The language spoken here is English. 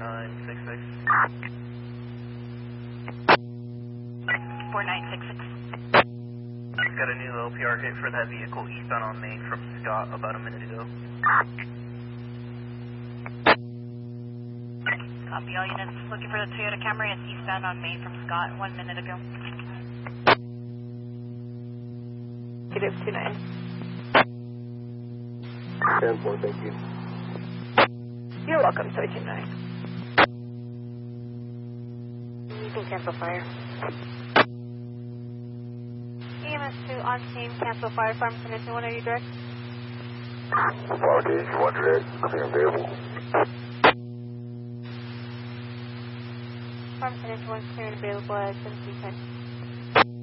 Got a new LPR hit for that vehicle eastbound on Main from Scott about a minute ago. Copy, all units looking for the Toyota Camry. It's eastbound on Main from Scott 1 minute ago. Negative 29. 10-4, thank you. You're welcome, 229. You can cancel fire. EMS 2 on scene, cancel fire. Farm Connection 1, are you direct? Gauge 1 direct, clear available. Farm Connection 1 clear and available at 1710.